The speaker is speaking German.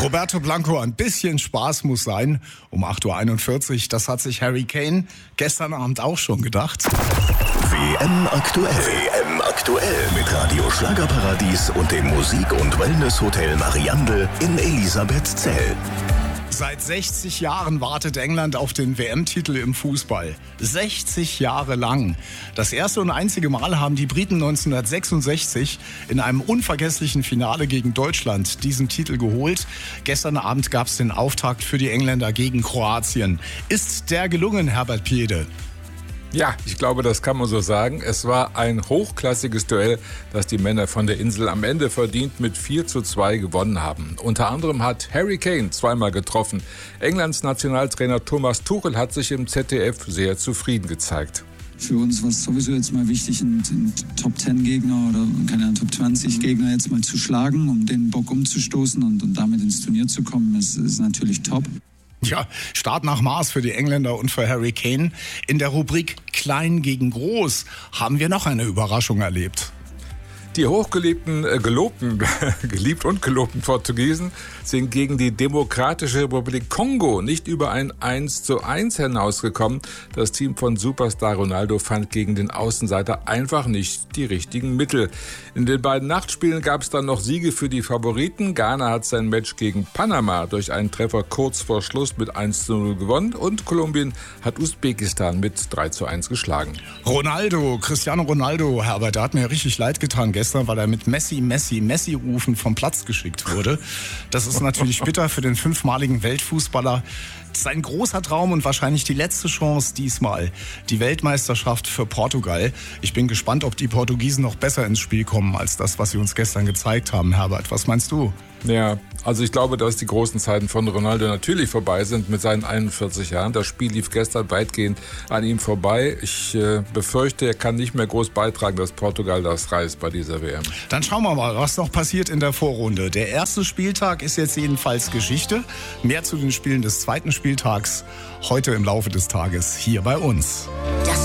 Roberto Blanco, ein bisschen Spaß muss sein. Um 8.41 Uhr, das hat sich Harry Kane gestern Abend auch schon gedacht. WM aktuell. WM aktuell mit Radio Schlagerparadies und dem Musik- und Wellness-Hotel Mariandel in Elisabethzell. Seit 60 Jahren wartet England auf den WM-Titel im Fußball. 60 Jahre lang. Das erste und einzige Mal haben die Briten 1966 in einem unvergesslichen Finale gegen Deutschland diesen Titel geholt. Gestern Abend gab es den Auftakt für die Engländer gegen Kroatien. Ist der gelungen, Herbert Piede? Ja, ich glaube, das kann man so sagen. Es war ein hochklassiges Duell, das die Männer von der Insel am Ende verdient mit 4:2 gewonnen haben. Unter anderem hat Harry Kane zweimal getroffen. Englands Nationaltrainer Thomas Tuchel hat sich im ZDF sehr zufrieden gezeigt. Für uns war es sowieso jetzt mal wichtig, einen Top-10-Gegner oder keine Top-20-Gegner jetzt mal zu schlagen, um den Bock umzustoßen und damit ins Turnier zu kommen. Das ist natürlich top. Ja, Start nach Maß für die Engländer und für Harry Kane. In der Rubrik Klein gegen Groß haben wir noch eine Überraschung erlebt. Die geliebt und gelobten Portugiesen sind gegen die Demokratische Republik Kongo nicht über ein 1:1 hinausgekommen. Das Team von Superstar Ronaldo fand gegen den Außenseiter einfach nicht die richtigen Mittel. In den beiden Nachtspielen gab es dann noch Siege für die Favoriten. Ghana hat sein Match gegen Panama durch einen Treffer kurz vor Schluss mit 1:0 gewonnen und Kolumbien hat Usbekistan mit 3:1 geschlagen. Cristiano Ronaldo, Herbert, der hat mir richtig leid getan gestern, weil er mit Messi rufen vom Platz geschickt wurde. Das ist natürlich bitter für den 5-maligen Weltfußballer. Sein großer Traum und wahrscheinlich die letzte Chance diesmal. Die Weltmeisterschaft für Portugal. Ich bin gespannt, ob die Portugiesen noch besser ins Spiel kommen als das, was sie uns gestern gezeigt haben. Herbert, was meinst du? Ja, also ich glaube, dass die großen Zeiten von Ronaldo natürlich vorbei sind mit seinen 41 Jahren. Das Spiel lief gestern weitgehend an ihm vorbei. Ich befürchte, er kann nicht mehr groß beitragen, dass Portugal das reißt bei dieser WM. Dann schauen wir mal, was noch passiert in der Vorrunde. Der erste Spieltag ist jetzt jedenfalls Geschichte. Mehr zu den Spielen des zweiten Spieltags heute im Laufe des Tages hier bei uns.